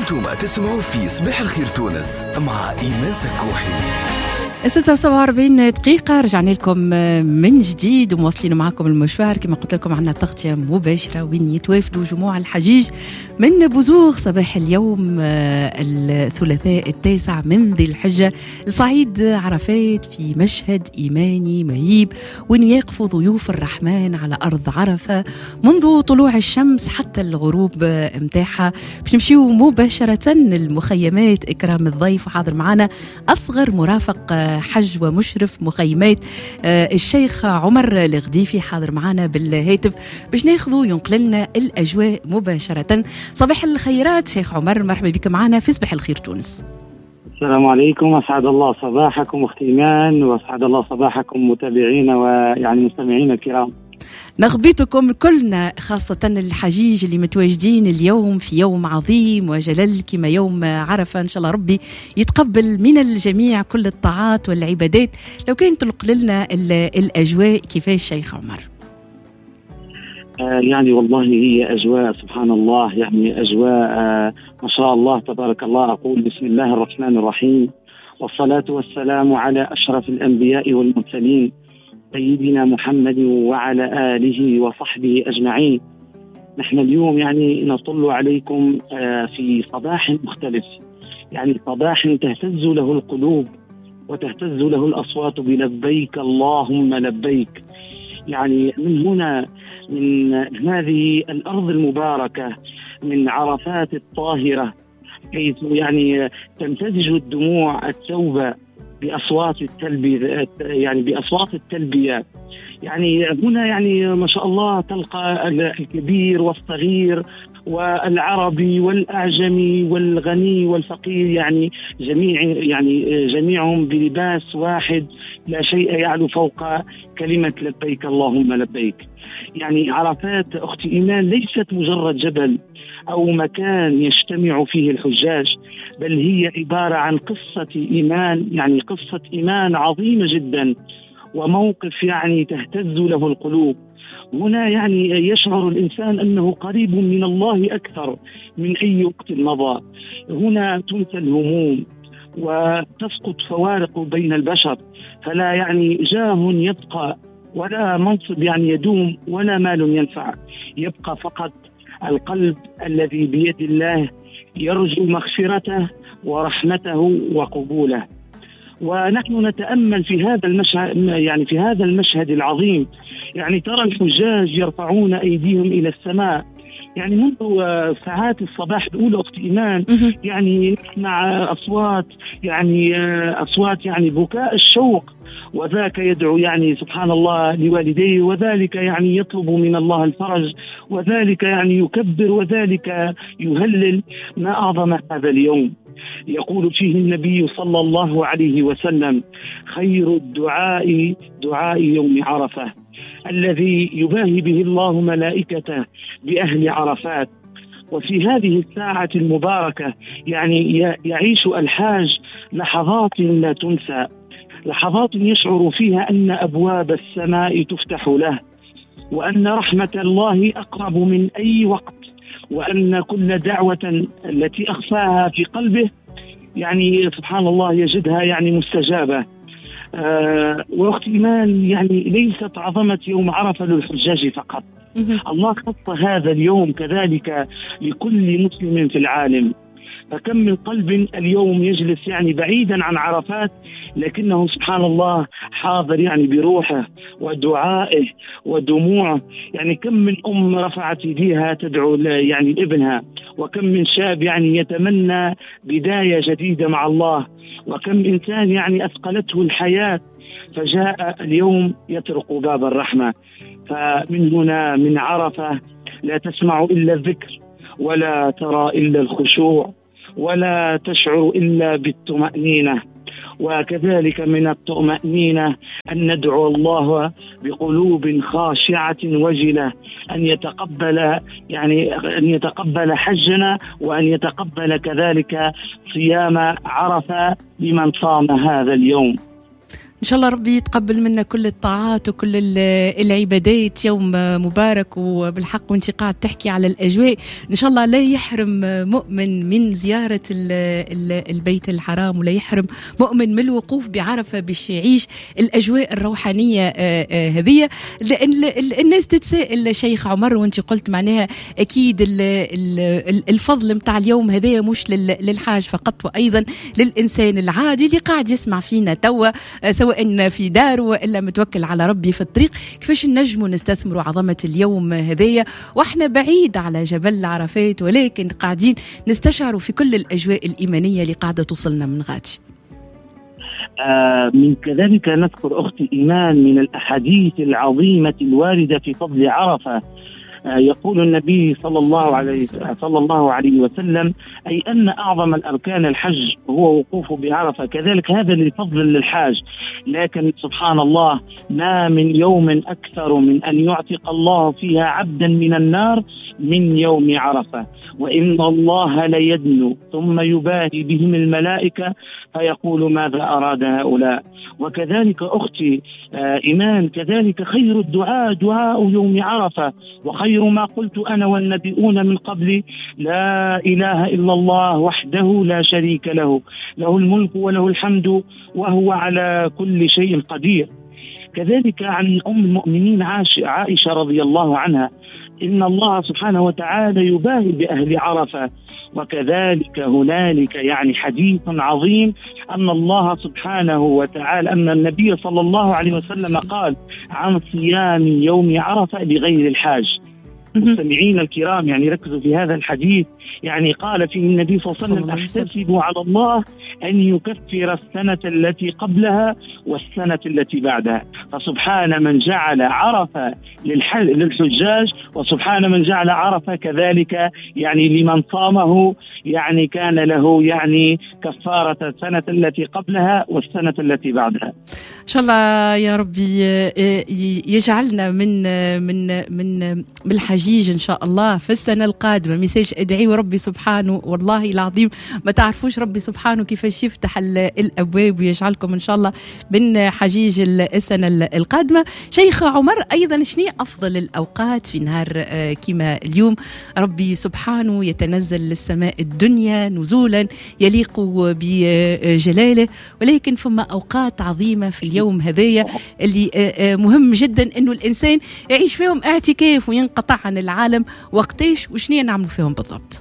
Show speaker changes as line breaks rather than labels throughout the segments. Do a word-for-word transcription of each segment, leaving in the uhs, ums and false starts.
انتم تسمعوا في صباح الخير تونس مع إيمان سكوحي.
ستة وسبعة وأربعين دقيقة رجعنا لكم من جديد ومواصلين معكم المشوار. كما قلت لكم عنا تغطية مباشرة وين يتوافدوا جموع الحجيج من بزوغ صباح اليوم الثلاثاء التاسع من ذي الحجة لصعيد عرفات في مشهد إيماني مهيب، وين يقفوا ضيوف الرحمن على أرض عرفة منذ طلوع الشمس حتى الغروب متاحة. باش نمشيو مباشرة المخيمات إكرام الضيف، وحاضر معنا أصغر مرافق حج ومشرف مخيمات الشيخ عمر الغديفي، حاضر معنا بالهاتف باش ناخذوا ينقل لنا الأجواء مباشرة. صباح الخيرات شيخ عمر، مرحبا بك معنا في صباح الخير تونس.
السلام عليكم، أسعد الله صباحكم أختي إيمان، وأسعد الله صباحكم متابعين ويعني مستمعين الكرام.
نغبيتكم كلنا، خاصة الحجيج اللي متواجدين اليوم في يوم عظيم وجلل كما يوم عرفة. إن شاء الله ربي يتقبل من الجميع كل الطاعات والعبادات. لو كان تلق لنا الأجواء كيفاش شيخ عمر؟
آه يعني والله هي أجواء سبحان الله، يعني أجواء آه ما شاء الله تبارك الله. أقول بسم الله الرحمن الرحيم، والصلاة والسلام على أشرف الأنبياء والمرسلين سيدنا محمد وعلى آله وصحبه أجمعين. نحن اليوم يعني نطل عليكم في صباح مختلف، يعني صباح تهتز له القلوب وتهتز له الأصوات بلبيك اللهم لبيك. يعني من هنا، من هذه الأرض المباركة، من عرفات الطاهرة، حيث يعني تمتزج الدموع التوبة بأصوات التلبية، يعني بأصوات التلبية. يعني هنا يعني ما شاء الله تلقى الكبير والصغير والعربي والأعجمي والغني والفقير، يعني جميع يعني جميعهم بلباس واحد، لا شيء يعلو فوق كلمة لبيك اللهم لبيك. يعني عرفات أختي إيمان ليست مجرد جبل أو مكان يجتمع فيه الحجاج، بل هي عبارة عن قصة إيمان، يعني قصة إيمان عظيمة جدا، وموقف يعني تهتز له القلوب. هنا يعني يشعر الإنسان أنه قريب من الله أكثر من أي وقت مضى. هنا تنسى الهموم وتسقط فوارق بين البشر، فلا يعني جاه يبقى ولا منصب يعني يدوم ولا مال ينفع، يبقى فقط القلب الذي بيد الله يرجو مغفرته ورحمته وقبوله. ونحن نتأمل في هذا المشهد، يعني في هذا المشهد العظيم، يعني ترى الحجاج يرفعون أيديهم إلى السماء، يعني منذ ساعات الصباح الأولى أختي إيمان، يعني نسمع أصوات، يعني أصوات يعني بكاء الشوق، وذاك يدعو يعني سبحان الله لوالديه، وذلك يعني يطلب من الله الفرج، وذلك يعني يكبر، وذلك يهلل. ما أعظم هذا اليوم، يقول فيه النبي صلى الله عليه وسلم: خير الدعاء دعاء يوم عرفة، الذي يباهي به الله ملائكته بأهل عرفات. وفي هذه الساعة المباركة يعني يعيش الحاج لحظات لا تنسى، لحظات يشعر فيها أن أبواب السماء تفتح له، وأن رحمة الله أقرب من أي وقت، وأن كل دعوة التي أخفاها في قلبه يعني سبحان الله يجدها يعني مستجابة. آه وأختي إيمان، يعني ليست عظمة يوم عرفة للحجاج فقط، الله خص هذا اليوم كذلك لكل مسلم في العالم. فكم من قلب اليوم يجلس يعني بعيدا عن عرفات، لكنه سبحان الله حاضر يعني بروحه ودعائه ودموعه. يعني كم من أم رفعت يديها تدعو يعني لابنها، وكم من شاب يعني يتمنى بداية جديدة مع الله، وكم إنسان يعني أثقلته الحياة فجاء اليوم يطرق باب الرحمة. فمن هنا من عرفة لا تسمع إلا الذكر، ولا ترى إلا الخشوع، ولا تشعر إلا بالطمأنينة. وكذلك من الطمأنينة أن ندعو الله بقلوب خاشعة وجلة أن يتقبل يعني أن يتقبل حجنا، وأن يتقبل كذلك صيام عرفة لمن صام هذا اليوم.
إن شاء الله ربي يتقبل منا كل الطاعات وكل العبادات. يوم مبارك وبالحق، وانت قاعد تحكي على الأجواء، إن شاء الله لا يحرم مؤمن من زيارة البيت الحرام، ولا يحرم مؤمن من الوقوف بعرفة باش يعيش الأجواء الروحانية هذه. الناس تتساءل شيخ عمر، وانت قلت معناها أكيد الفضل متاع اليوم هذا مش للحاج فقط، وأيضا للإنسان العادي اللي قاعد يسمع فينا توا، سواء في دار وإلا متوكل على ربي في الطريق. كيفاش نجموا نستثمروا عظمة اليوم هذية وإحنا بعيد على جبل عرفات، ولكن قاعدين نستشعروا في كل الأجواء الإيمانية اللي قاعدة توصلنا من غادي؟
آه من كذلك نذكر أختي إيمان من الأحاديث العظيمة الواردة في فضل عرفة. يقول النبي صلى الله عليه صلى الله عليه وسلم: أي أن أعظم الأركان الحج هو وقوفه بعرفة. كذلك هذا لفضل للحاج، لكن سبحان الله ما من يوم أكثر من أن يعتق الله فيها عبدا من النار من يوم عرفة، وإن الله ليدنو ثم يباهي بهم الملائكة فيقول ماذا أراد هؤلاء. وكذلك أختي آه إيمان، كذلك خير الدعاء دعاء يوم عرفة، وخير ما قلت أنا والنبيون من قبل: لا إله إلا الله وحده لا شريك له، له الملك وله الحمد وهو على كل شيء قدير. كذلك عن أم المؤمنين عائشة رضي الله عنها: إن الله سبحانه وتعالى يباهي بأهل عرفة. وكذلك هنالك يعني حديث عظيم أن الله سبحانه وتعالى أن النبي صلى الله عليه وسلم قال عن صيام يوم عرفة لغير الحاج. مستمعين الكرام يعني ركزوا في هذا الحديث، يعني قال فيه النبي صلى الله عليه وسلم: أحتسب على الله أن يكفر السنة التي قبلها والسنة التي بعدها. فسبحان من جعل عرفة للحجاج، وسبحان من جعل عرفة كذلك يعني لمن صامه، يعني كان له يعني كفارة السنة التي قبلها والسنة التي بعدها.
إن شاء الله يا ربي يجعلنا من من من بالحجيج إن شاء الله في السنة القادمة. ميساج ادعي وربي سبحانه، والله العظيم ما تعرفوش ربي سبحانه كيفاش يفتح الأبواب ويجعلكم إن شاء الله من حجيج السنة القادمة. شيخ عمر، أيضا شنو أفضل الأوقات في نهار كما اليوم؟ ربي سبحانه يتنزل للسماء الدنيا نزولا يليق بجلاله، ولكن فما أوقات عظيمة في اليوم هذايا اللي مهم جدا إنه الإنسان يعيش فيهم اعتكاف وينقطع عن العالم. وقتاش وشنو نعملوا فيهم بالضبط؟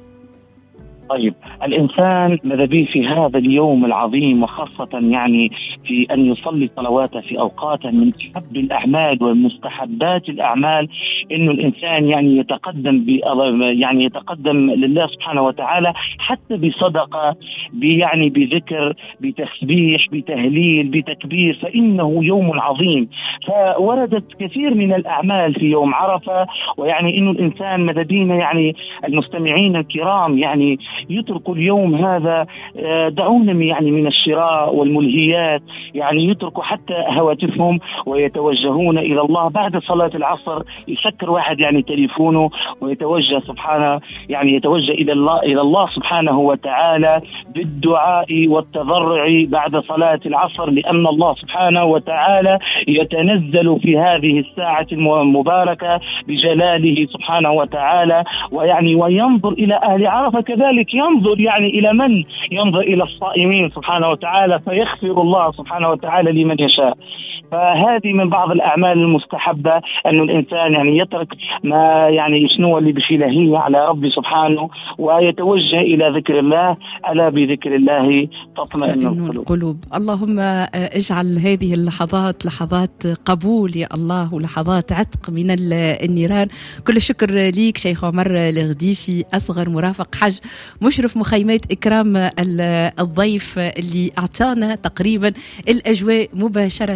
طيب، الإنسان ماذا به في هذا اليوم العظيم، وخاصة يعني في أن يصلي صلواته في أوقاته، من حب الأعمال ومستحبات الأعمال إنه الإنسان يعني يتقدم يعني يتقدم لله سبحانه وتعالى حتى بصدقة، يعني بذكر، بتسبيح، بتهليل، بتكبير، فإنه يوم عظيم. فوردت كثير من الأعمال في يوم عرفة، ويعني إنه الإنسان ماذا بينا يعني المستمعين الكرام يعني يتركوا اليوم هذا، دعونا يعني من الشراء والملهيات، يعني يتركوا حتى هواتفهم ويتوجهون إلى الله بعد صلاة العصر. يسكر واحد يعني تليفونه ويتوجه سبحانه يعني يتوجه إلى الله إلى الله سبحانه وتعالى بالدعاء والتضرع بعد صلاة العصر، لأن الله سبحانه وتعالى يتنزل في هذه الساعة المباركة بجلاله سبحانه وتعالى، ويعني وينظر إلى أهل عرفة، كذلك ينظر يعني إلى من ينظر إلى الصائمين سبحانه وتعالى، فيغفر الله سبحانه وتعالى لمن يشاء. فهذه من بعض الأعمال المستحبة، أن الإنسان يعني يترك ما يعني شنو اللي بشلهيه على ربي سبحانه، ويتوجه إلى ذكر الله. ألا بذكر الله تطمئن القلوب.
القلوب. اللهم اجعل هذه اللحظات لحظات قبول يا الله، ولحظات عتق من النيران. كل الشكر ليك شيخ عمر الغديفي، أصغر مرافق حج، مشرف مخيمات إكرام الضيف، اللي أعطانا تقريبا الأجواء مباشرة من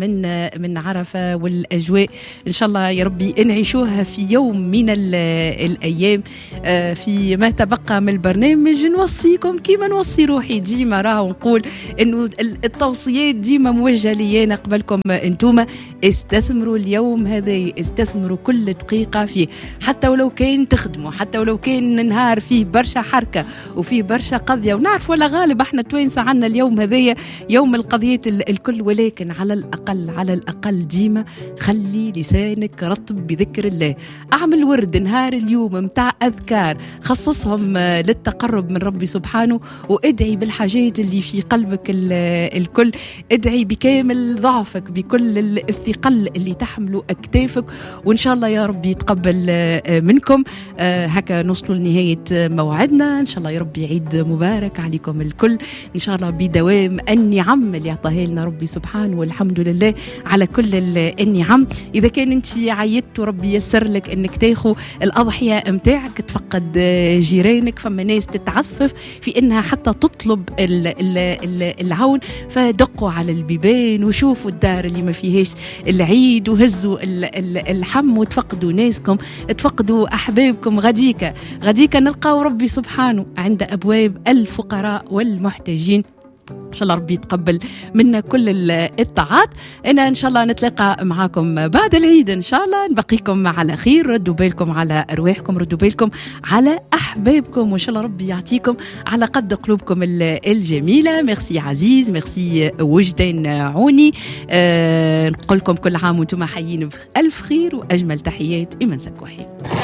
من من عرفة والأجواء إن شاء الله يا ربي نعيشوها في يوم من الأيام. في ما تبقى من البرنامج نوصيكم كيما نوصي روحي ديما، راه ونقول إنه التوصيات ديما موجهة لينا قبلكم انتوما. استثمروا اليوم هذا، استثمروا كل دقيقة فيه، حتى ولو كان تخدموا، حتى ولو كان نهار فيه برشا حركة وفيه برشا قضية، ونعرف ولا غالب احنا توينسا عنا اليوم هذايا يوم القضية الكل، ولكن على الأقل على الأقل ديما خلي لسانك رطب بذكر الله. أعمل ورد نهار اليوم متاع أذكار خصصهم للتقرب من ربي سبحانه، وادعي بالحاجات اللي في قلبك الكل، ادعي بكامل ضعفك بكل الثقل اللي تحمله أكتافك، وإن شاء الله يا ربي يتقبل منكم. هكا نوصلوا لنهاية موعدنا، إن شاء الله يا ربي عيد مبارك عليكم الكل، إن شاء الله بدوام النعم اللي يعطيها لنا ربي سبحانه، والحمد لله على كل النعم. إذا كان أنت عيدت وربي يسر لك أنك تاخو الأضحية متاعك، تفقد جيرانك، فما ناس تتعفف في أنها حتى تطلب العون، فدقوا على البيبان وشوفوا الدار اللي ما فيهاش العيد، وهزوا الحم وتفقدوا ناسكم، تفقدوا أحبابكم. غديك غديك نلقاو ربي سبحانه عند أبواب الفقراء والمحتاجين. إن شاء الله ربي يتقبل منا كل الطاعات. أنا إن شاء الله نتلاقى معاكم بعد العيد إن شاء الله، نبقيكم على خير، ردوا بالكم على أرواحكم، ردوا بالكم على أحبابكم، وإن شاء الله ربي يعطيكم على قد قلوبكم الجميلة. ميرسي عزيز، ميرسي وجدان عوني. أه نقول لكم كل عام وانتم حيين بألف خير، وأجمل تحيات إيمان سكوحي.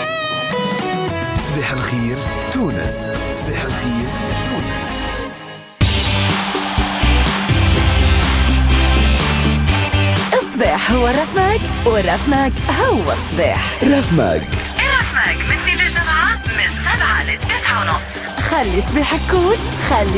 صباح الخير تونس، صباح الخير تونس.
الصباح هو الرفماك، والرفماك هو الصباح.
رفماك
رفماك من اثنين للجمعة من السبعة للتسعة ونص. خلي صباحك كول، خلي